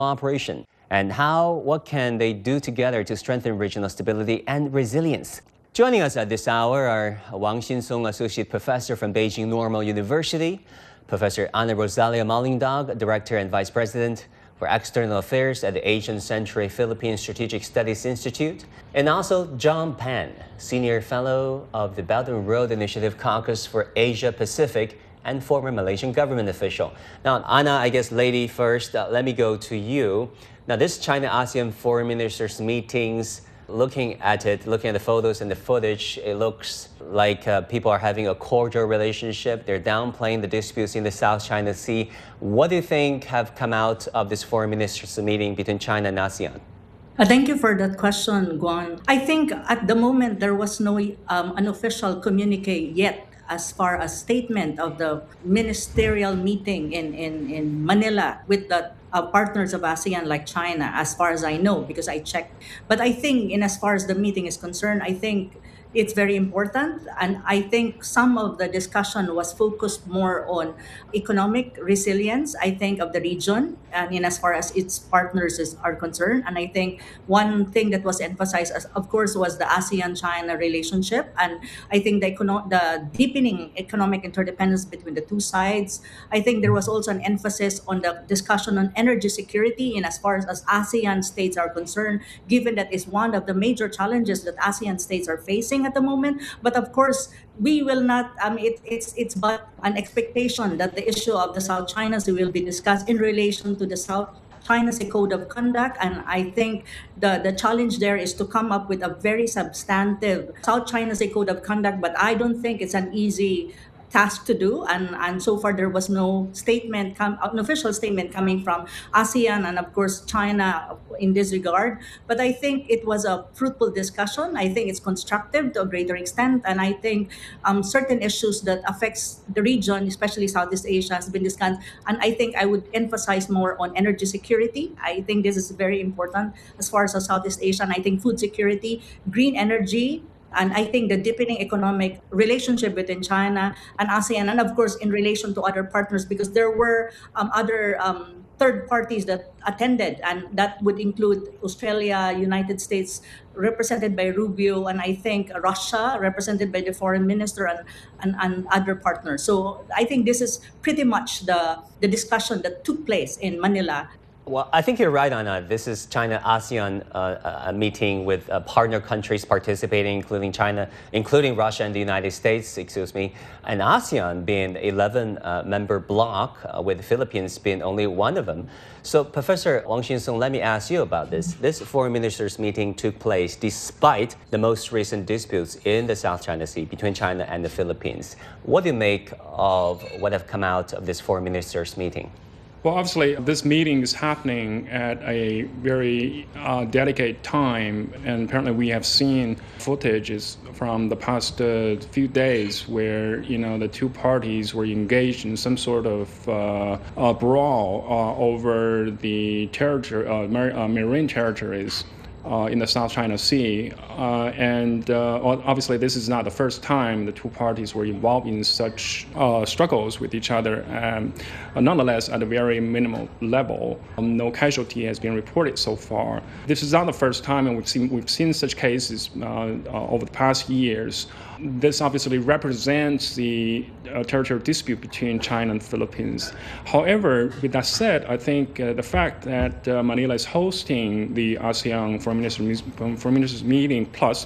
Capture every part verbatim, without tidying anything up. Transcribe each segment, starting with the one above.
cooperation and how, what can they do together to strengthen regional stability and resilience? Joining us at this hour are Wang Xinsong, Associate Professor from Beijing Normal University, Professor Ana Rosalia Malindag, Director and Vice President for External Affairs at the Asian Century Philippine Strategic Studies Institute, and also John Pan, Senior Fellow of the Belt and Road Initiative Caucus for Asia Pacific and former Malaysian government official. Now, Ana, I guess lady first, uh, let me go to you. Now, this China-ASEAN Foreign Ministers meetings, looking at it, looking at the photos and the footage, it looks like uh, people are having a cordial relationship. They're downplaying the disputes in the South China Sea. What do you think have come out of this Foreign Ministers meeting between China and ASEAN? Uh, thank you for that question, Guan. I think at the moment there was no um, unofficial communique yet as far as statement of the ministerial meeting in, in, in Manila with the uh, partners of ASEAN like China, as far as I know, because I checked. But I think in as far as the meeting is concerned, I think it's very important. And I think some of the discussion was focused more on economic resilience, I think, of the region and in as far as its partners is, are concerned. And I think one thing that was emphasized, as, of course, was the ASEAN-China relationship. And I think the, econo- the deepening economic interdependence between the two sides. I think there was also an emphasis on the discussion on energy security in as far as, as ASEAN states are concerned, given that is one of the major challenges that ASEAN states are facing at the moment. But of course, we will not, um, it, it's it's but an expectation that the issue of the South China Sea will be discussed in relation to the South China Sea Code of Conduct. And I think the, the challenge there is to come up with a very substantive South China Sea Code of Conduct, but I don't think it's an easy task to do, and, and so far there was no statement, com- an official statement coming from ASEAN and of course China in this regard. But I think it was a fruitful discussion. I think it's constructive to a greater extent, and I think um, certain issues that affects the region, especially Southeast Asia, has been discussed. And I think I would emphasize more on energy security. I think this is very important as far as Southeast Asia, and I think food security, green energy. And I think the deepening economic relationship between China and ASEAN, and of course in relation to other partners, because there were um, other um, third parties that attended, and that would include Australia, United States, represented by Rubio, and I think Russia, represented by the foreign minister, and, and, and other partners. So I think this is pretty much the, the discussion that took place in Manila. Well, I think you're right, Ana. This is China-ASEAN uh, a meeting with uh, partner countries participating, including China, including Russia and the United States, excuse me, and ASEAN being eleven-member uh, bloc, uh, with the Philippines being only one of them. So, Professor Wang Xinsong, let me ask you about this. This foreign ministers meeting took place despite the most recent disputes in the South China Sea between China and the Philippines. What do you make of what have come out of this foreign ministers meeting? Well, obviously, this meeting is happening at a very uh, delicate time, and apparently we have seen footages from the past uh, few days where, you know, the two parties were engaged in some sort of uh, uh, brawl uh, over the territory, uh, mar- uh, marine territories Uh, in the South China Sea. Uh, and uh, obviously this is not the first time the two parties were involved in such uh, struggles with each other. Um, uh, nonetheless, at a very minimal level, um, no casualty has been reported so far. This is not the first time, and we've seen, we've seen such cases uh, uh, over the past years. This obviously represents the uh, territorial dispute between China and the Philippines. However, with that said, I think uh, the fact that uh, Manila is hosting the ASEAN Foreign Ministers, Foreign Ministers meeting plus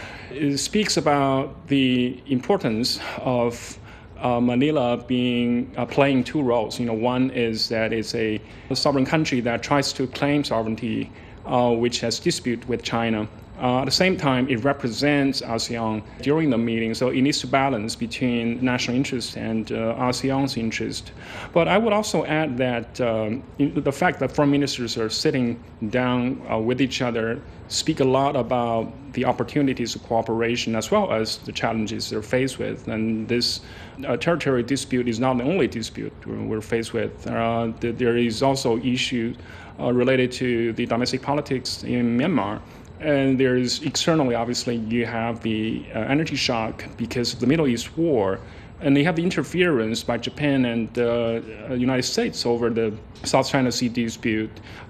it speaks about the importance of uh, Manila being uh, playing two roles. You know, one is that it's a, a sovereign country that tries to claim sovereignty, uh, which has dispute with China. Uh, at the same time, it represents ASEAN during the meeting, so it needs to balance between national interest and uh, ASEAN's interest. But I would also add that um, the fact that foreign ministers are sitting down uh, with each other speak a lot about the opportunities of cooperation as well as the challenges they're faced with. And this uh, territory dispute is not the only dispute we're faced with. Uh, there is also issue uh, related to the domestic politics in Myanmar. And there's externally, obviously, you have the uh, energy shock because of the Middle East war. And you have the interference by Japan and the uh, United States over the South China Sea dispute.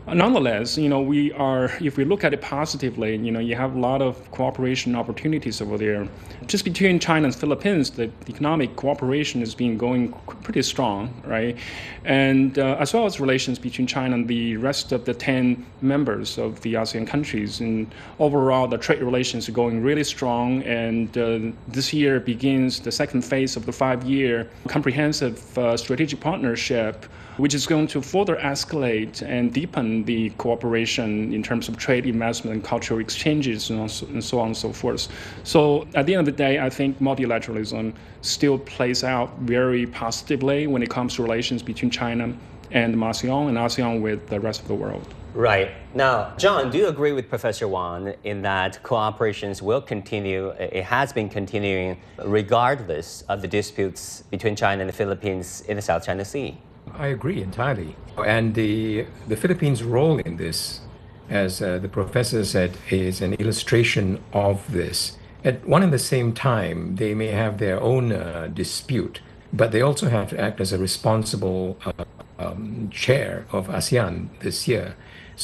Nonetheless, you know, we are, if we look at it positively, you know, you have a lot of cooperation opportunities over there. Just between China and Philippines, the economic cooperation has been going pretty strong, right? And uh, as well as relations between China and the rest of the ten members of the ASEAN countries. And overall, the trade relations are going really strong. And uh, this year begins the second phase of the five-year comprehensive uh, strategic partnership, which is going to further escalate and deepen the cooperation in terms of trade, investment, and cultural exchanges, and, also, and so on and so forth. So at the end of the day, I think multilateralism still plays out very positively when it comes to relations between China and ASEAN, and ASEAN with the rest of the world. Right. Now, John, do you agree with Professor Wang in that cooperations will continue, it has been continuing regardless of the disputes between China and the Philippines in the South China Sea? I agree entirely. And the, the Philippines' role in this, as uh, the professor said, is an illustration of this. At one and the same time, they may have their own uh, dispute, but they also have to act as a responsible uh, um, chair of ASEAN this year.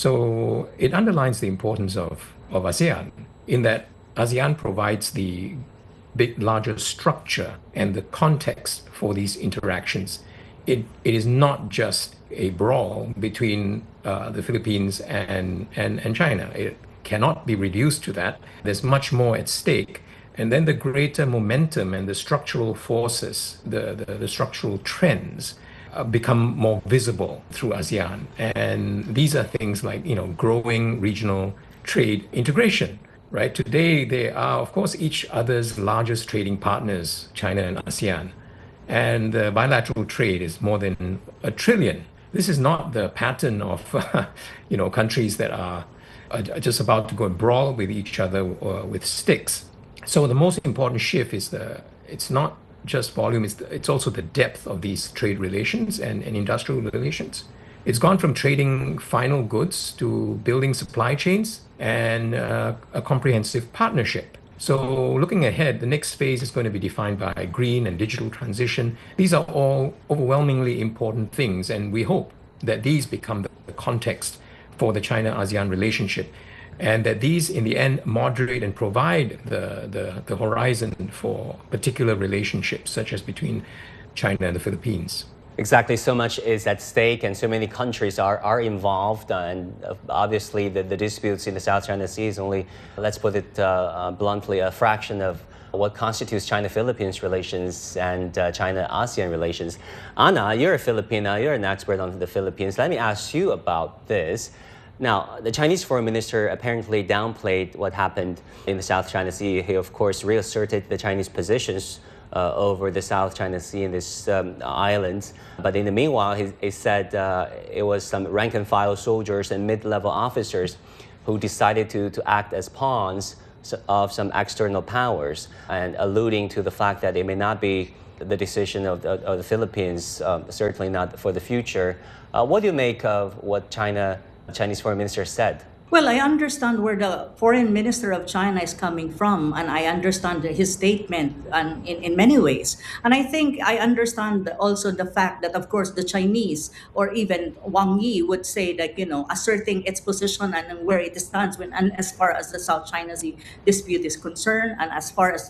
So it underlines the importance of, of ASEAN in that ASEAN provides the big, larger structure and the context for these interactions. It, it is not just a brawl between uh, the Philippines and, and, and China. It cannot be reduced to that. There's much more at stake. And then the greater momentum and the structural forces, the, the, the structural trends uh, become more visible through ASEAN. And these are things like, you know, growing regional trade integration, right? Today, they are, of course, each other's largest trading partners, China and ASEAN. And the bilateral trade is more than a trillion. This is not the pattern of, uh, you know, countries that are, are just about to go and brawl with each other uh, with sticks. So the most important shift is the, it's not just volume, it's, the, it's also the depth of these trade relations and, and industrial relations. It's gone from trading final goods to building supply chains and uh, a comprehensive partnership. So looking ahead, the next phase is going to be defined by green and digital transition. These are all overwhelmingly important things, and we hope that these become the context for the China-ASEAN relationship, and that these, in the end, moderate and provide the, the, the horizon for particular relationships, such as between China and the Philippines. Exactly. So much is at stake and so many countries are, are involved. Uh, and uh, obviously the, the disputes in the South China Sea is only, let's put it uh, uh, bluntly, a fraction of what constitutes China-Philippines relations and uh, China-ASEAN relations. Anna, you're a Filipina, you're an expert on the Philippines. Let me ask you about this. Now, the Chinese foreign minister apparently downplayed what happened in the South China Sea. He, of course, reasserted the Chinese positions Uh, over the South China Sea in this um, island. But in the meanwhile, he, he said uh, it was some rank-and-file soldiers and mid-level officers who decided to, to act as pawns of some external powers, and alluding to the fact that it may not be the decision of the, of the Philippines, um, certainly not for the future. Uh, what do you make of what China, Chinese foreign minister said? Well, I understand where the foreign minister of China is coming from, and I understand his statement and in, in many ways. And I think I understand also the fact that, of course, the Chinese or even Wang Yi would say that, you know, asserting its position and where it stands when, and as far as the South China Sea dispute is concerned, and as far as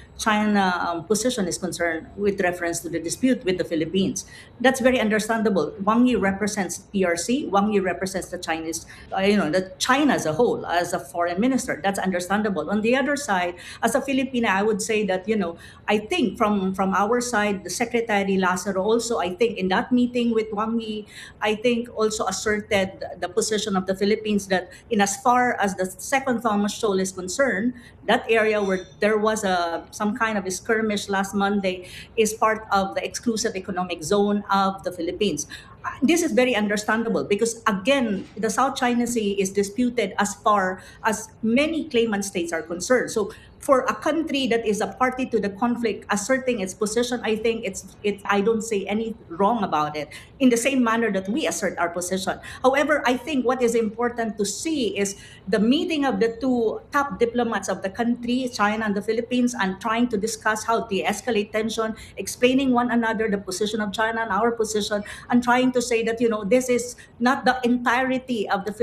China um, position is concerned with reference to the dispute with the Philippines. That's very understandable. Wang Yi represents P R C. Wang Yi represents the Chinese, uh, you know, the China as a whole, as a foreign minister. That's understandable. On the other side, as a Filipina, I would say that, you know, I think from, from our side, the Secretary Lazaro also, I think in that meeting with Wang Yi, I think also asserted the position of the Philippines that in as far as the Second Thomas Shoal is concerned, that area where there was a some kind of a skirmish last Monday is part of the exclusive economic zone of the Philippines. This is very understandable because, again, the South China Sea is disputed as far as many claimant states are concerned. So for a country that is a party to the conflict asserting its position, I think it's it. I don't say any wrong about it. In the same manner that we assert our position. However, I think what is important to see is the meeting of the two top diplomats of the country, China and the Philippines, and trying to discuss how to de-escalate tension, explaining one another the position of China and our position, and trying to say that, you know, this is not the entirety of the